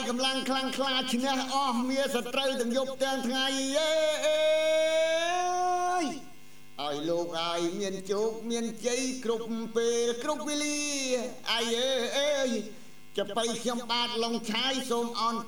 កម្លាំងខ្លាំងខ្លាឈ្នះអស់មានសត្រូវទាំងយប់ទាំងថ្ងៃអើយឲ្យលោកឲ្យមានជោគមានជ័យគ្រប់ពេលគ្រប់វេលាអាយអើយចបៃខ្ញុំបាទឡុងឆាយសូមអន